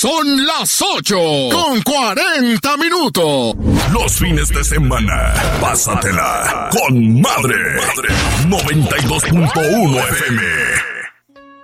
Son las 8:40 minutos. Los fines de semana, pásatela con madre. 92.1 FM.